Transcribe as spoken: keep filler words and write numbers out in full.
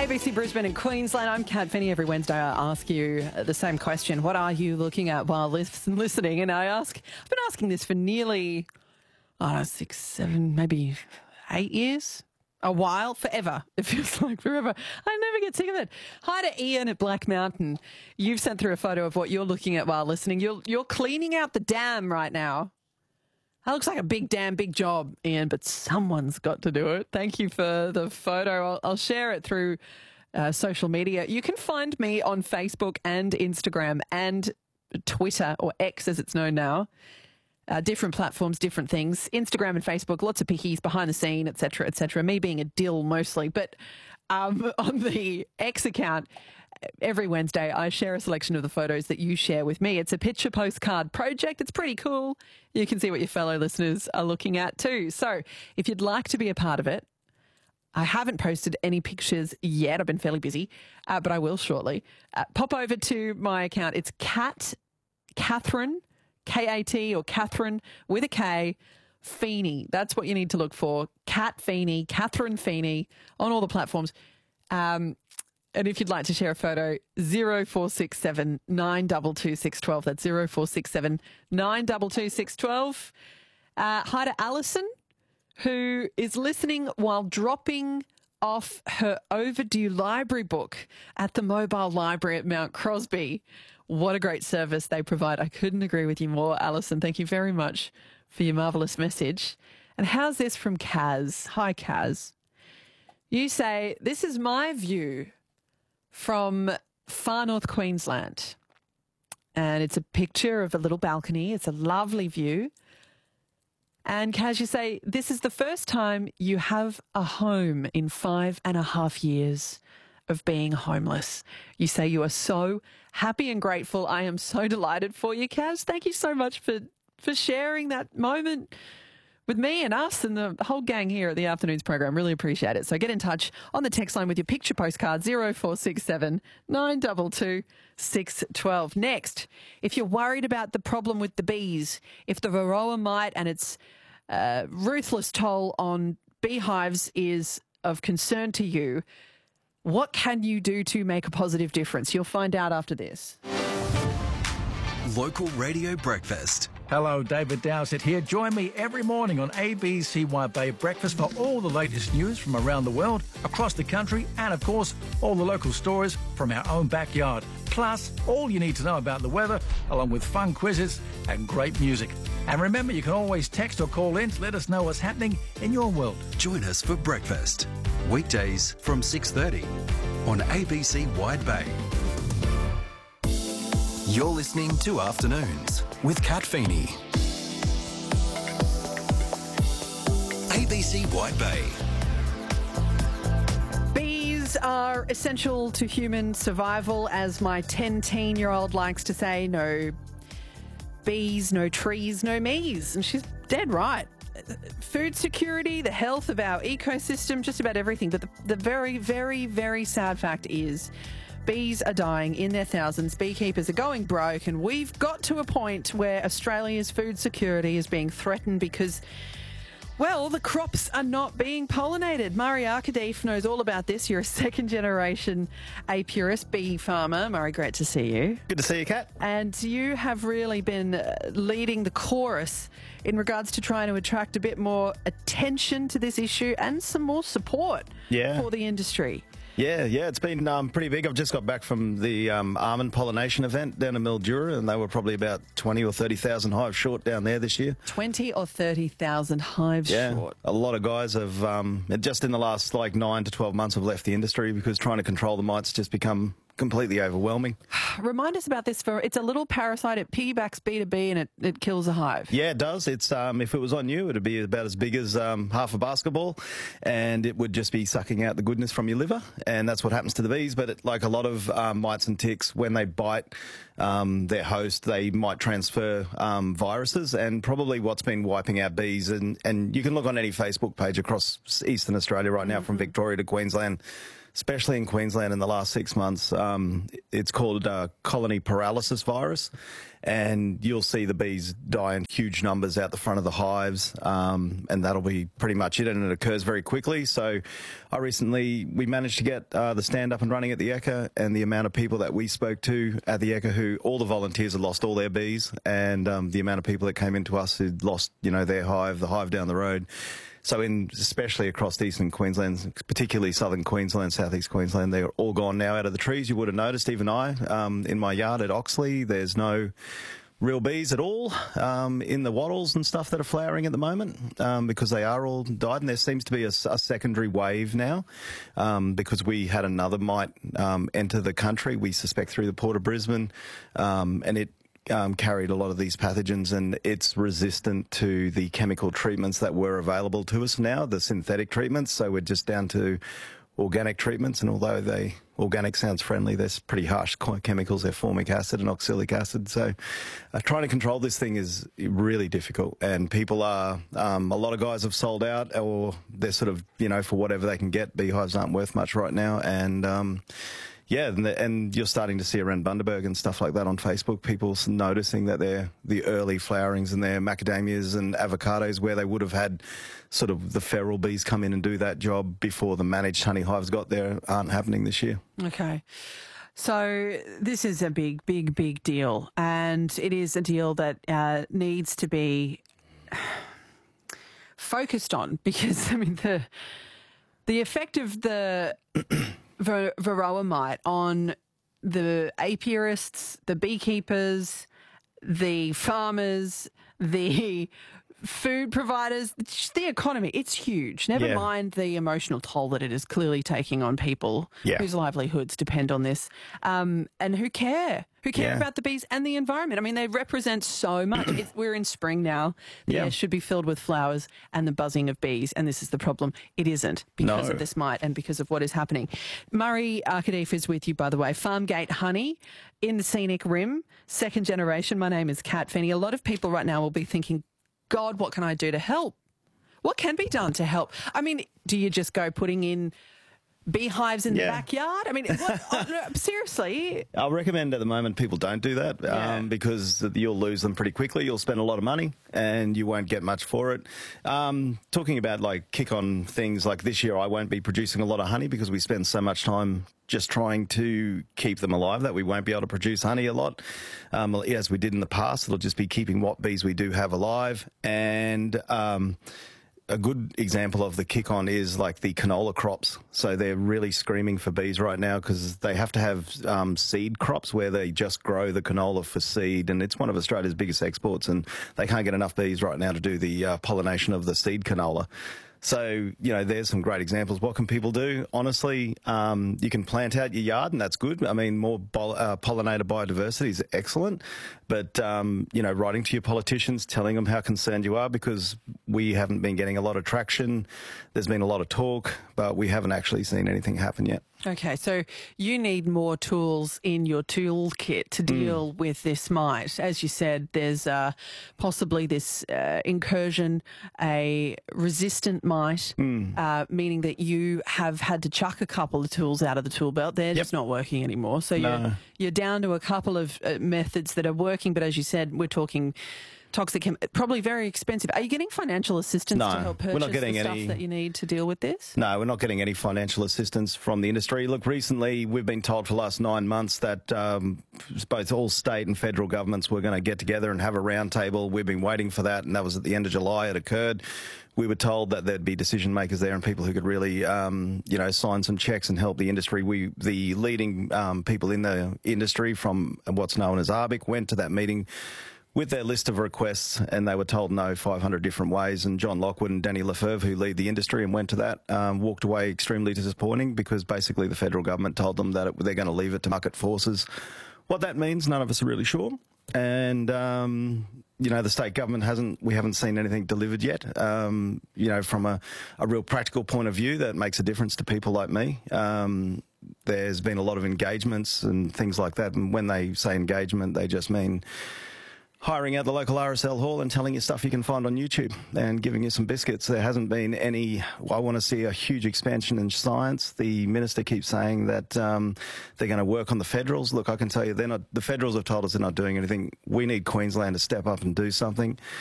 A B C Brisbane and Queensland. I'm Kat Finney. Every Wednesday I ask you the same question. What are you looking at while lis- listening? And I ask, I've been asking this for nearly, I don't know, six, seven, maybe eight years. A while, forever. It feels like forever. I never get sick of it. Hi to Ian at Black Mountain. You've sent through a photo of what you're looking at while listening. You're, you're cleaning out the dam right now. That looks like a big damn big job, Ian, but someone's got to do it. Thank you for the photo. I'll, I'll share it through uh, social media. You can find me on Facebook and Instagram and Twitter, or X as it's known now. Uh, different platforms, different things. Instagram and Facebook, lots of pickies, behind the scene, et cetera, et cetera. Me being a dill mostly. But um, on the X account, every Wednesday, I share a selection of the photos that you share with me. It's a picture postcard project. It's pretty cool. You can see what your fellow listeners are looking at too. So if you'd like to be a part of it, I haven't posted any pictures yet. I've been fairly busy, uh, but I will shortly. Uh, pop over to my account. It's Kat, Catherine, K A T or Catherine with a K, Feeney. That's what you need to look for. Kat Feeney, Catherine Feeney on all the platforms. Um, And if you'd like to share a photo, zero four six seven nine two two six one two. That's zero four six seven nine two two six one two. Uh, hi to Alison, who is listening while dropping off her overdue library book at the mobile library at Mount Crosby. What a great service they provide. I couldn't agree with you more, Alison. Thank you very much for your marvellous message. And how's this from Kaz? Hi, Kaz. You say, this is my view from far north Queensland. And it's a picture of a little balcony. It's a lovely view. And Kaz, you say, this is the first time you have a home in five and a half years of being homeless. You say you are so happy and grateful. I am so delighted for you, Kaz. Thank you so much for, for sharing that moment with me and us and the whole gang here at the Afternoons program. Really appreciate it. So get in touch on the text line with your picture postcard, zero four six seven nine two two six one two. Next, if you're worried about the problem with the bees, if the varroa mite and its uh, ruthless toll on beehives is of concern to you, what can you do to make a positive difference? You'll find out after this. Local Radio Breakfast. Hello, David Dowsett here. Join me every morning on A B C Y Bay Breakfast for all the latest news from around the world, across the country, and of course, all the local stories from our own backyard. Plus, all you need to know about the weather, along with fun quizzes and great music. And remember, you can always text or call in to let us know what's happening in your world. Join us for breakfast. Weekdays from six thirty on A B C Wide Bay. You're listening to Afternoons with Kat Feeney. A B C Wide Bay. Bees are essential to human survival, as my ten-teen-year-old likes to say. No bees, no trees, no me's. And she's dead right. Food security, the health of our ecosystem, just about everything. But the, the very, very, very sad fact is bees are dying in their thousands. Beekeepers are going broke, and we've got to a point where Australia's food security is being threatened because, well, the crops are not being pollinated. Murray Arkadeef knows all about this. You're a second-generation apiarist bee farmer. Murray, great to see you. Good to see you, Kat. And you have really been uh, leading the chorus in regards to trying to attract a bit more attention to this issue and some more support Yeah. for the industry. Yeah, yeah, it's been um, pretty big. I've just got back from the um, almond pollination event down in Mildura, and they were probably about twenty or thirty thousand hives short down there this year. twenty or thirty thousand hives Yeah, short. a lot of guys have, um, just in the last like nine to twelve months, have left the industry because trying to control the mites just become completely overwhelming. Remind us about this. For it's a little parasite. It piggybacks bee to bee and it, it kills a hive. Yeah, it does. It's um, if it was on you, it'd be about as big as um, half a basketball, and it would just be sucking out the goodness from your liver, and that's what happens to the bees. But it, like a lot of um, mites and ticks, when they bite um, their host, they might transfer um, viruses, and probably what's been wiping out bees, and, and you can look on any Facebook page across Eastern Australia right now, mm-hmm. from Victoria to Queensland. especially in Queensland in the last six months. Um, it's called uh, colony paralysis virus, and you'll see the bees die in huge numbers out the front of the hives, um, and that'll be pretty much it, and it occurs very quickly. So I recently, we managed to get uh, the stand up and running at the Ekka, and the amount of people that we spoke to at the Ekka who, all the volunteers had lost all their bees, and um, the amount of people that came into us who'd lost, you know, their hive, the hive down the road. So in, especially across eastern Queensland, particularly southern Queensland, southeast Queensland, they're all gone now out of the trees. You would have noticed, even I, um, in my yard at Oxley, there's no real bees at all um, in the wattles and stuff that are flowering at the moment, um, because they are all died, and there seems to be a, a secondary wave now, um, because we had another mite um, enter the country, we suspect through the Port of Brisbane, um, and it Um, carried a lot of these pathogens, and it's resistant to the chemical treatments that were available to us now, the synthetic treatments. So we're just down to organic treatments, and although they organic sounds friendly, they're pretty harsh chemicals. They're formic acid and oxalic acid. So uh, trying to control this thing is really difficult, and people are, um, a lot of guys have sold out, or they're sort of, you know, for whatever they can get. Beehives aren't worth much right now, and um, yeah, and, the, and you're starting to see around Bundaberg and stuff like that on Facebook, people noticing that they're the early flowerings and their macadamias and avocados, where they would have had sort of the feral bees come in and do that job before the managed honey hives got there, aren't happening this year. Okay. So this is a big, big, big deal, and it is a deal that uh, needs to be focused on, because, I mean, the the effect of the Ver- Varroa mite on the apiarists, the beekeepers, the farmers, the food providers, the economy, it's huge. Never Yeah. mind the emotional toll that it is clearly taking on people Yeah. whose livelihoods depend on this, um, and who care. Who care Yeah. about the bees and the environment? I mean, they represent so much. It's, we're in spring now. The Yeah. air should be filled with flowers and the buzzing of bees, and this is the problem. It isn't, because No. of this mite and because of what is happening. Murray Arkadeef is with you, by the way. Farmgate Honey in the Scenic Rim, second generation. My name is Kat Fenny. A lot of people right now will be thinking, God, what can I do to help? What can be done to help? I mean, do you just go putting in beehives in Yeah. the backyard? I mean, what, oh, no, seriously. I'll recommend at the moment people don't do that, Yeah. um, because you'll lose them pretty quickly. You'll spend a lot of money and you won't get much for it. Um, talking about like kick on things like this year, I won't be producing a lot of honey because we spend so much time just trying to keep them alive that we won't be able to produce honey a lot, um, as we did in the past. It'll just be keeping what bees we do have alive. And um, a good example of the kick on is like the canola crops. So they're really screaming for bees right now because they have to have um, seed crops where they just grow the canola for seed, and it's one of Australia's biggest exports, and they can't get enough bees right now to do the uh, pollination of the seed canola. So, you know, there's some great examples. What can people do? Honestly, um, you can plant out your yard, and that's good. I mean, more bol- uh, pollinator biodiversity is excellent. But, um, you know, writing to your politicians, telling them how concerned you are, because we haven't been getting a lot of traction. There's been a lot of talk, but we haven't actually seen anything happen yet. Okay, so you need more tools in your toolkit to deal mm. with this mite. As you said, there's uh, possibly this uh, incursion, a resistant mite, mm. uh, meaning that you have had to chuck a couple of tools out of the tool belt. They're yep. just not working anymore. So no. you're, you're down to a couple of uh, methods that are working, but as you said, we're talking toxic, chem- probably very expensive. Are you getting financial assistance no, to help purchase we're not getting the stuff any, that you need to deal with this? No, we're not getting any financial assistance from the industry. Look, recently we've been told for the last nine months that um, both all state and federal governments were going to get together and have a roundtable. We've been waiting for that, and that was at the end of July. It occurred. We were told that there'd be decision makers there and people who could really, um, you know, sign some checks and help the industry. We, the leading um, people in the industry from what's known as A R B I C, went to that meeting with their list of requests, and they were told no five hundred different ways. And John Lockwood and Danny Lefebvre, who lead the industry and went to that, um, walked away extremely disappointing, because basically the federal government told them that it, they're going to leave it to market forces. What that means, none of us are really sure. And, um, you know, the state government hasn't, we haven't seen anything delivered yet. Um, you know, from a, a real practical point of view, that makes a difference to people like me. Um, there's been a lot of engagements and things like that. And when they say engagement, they just mean hiring out the local R S L hall and telling you stuff you can find on YouTube and giving you some biscuits. There hasn't been any. I want to see a huge expansion in science. The minister keeps saying that um, they're going to work on the federals. Look, I can tell you, they're not. The federals have told us they're not doing anything. We need Queensland to step up and do something.